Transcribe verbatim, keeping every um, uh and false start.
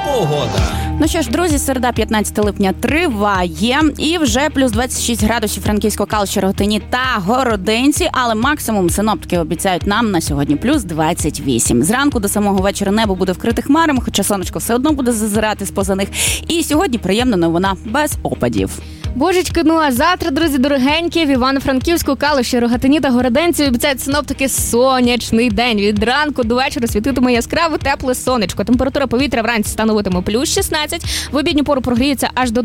погода. Ну що ж, друзі, середа, п'ятнадцяте липня триває, і вже плюс двадцять шість градусів Франківську, Калуші, Рогатині та Городенці, але максимум синоптики обіцяють нам на сьогодні плюс двадцять вісім. Зранку до самого вечора небо буде вкрите хмарами, хоча сонечко все одно буде зазирати з-поза них. І сьогодні приємна новина без опадів. Божечки, ну а завтра, друзі дорогенькі, в Івано-Франківську, Калуші, Рогатині та Городенці обіцяють синоптики сонячний день. Від ранку до вечора світитиме яскраво тепле сонечко. Температура повітря вранці становитиме плюс шістнадцять, в обідню пору прогріється аж до